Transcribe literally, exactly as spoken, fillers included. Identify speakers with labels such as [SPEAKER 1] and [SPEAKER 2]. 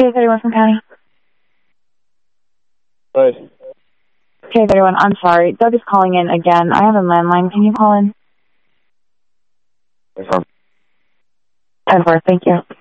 [SPEAKER 1] K thirty-one from County.
[SPEAKER 2] Right.
[SPEAKER 1] K thirty-one, I'm sorry. Doug is calling in again. I have a landline. Can you call in?
[SPEAKER 2] Yes, ma'am.
[SPEAKER 1] ten four, thank you.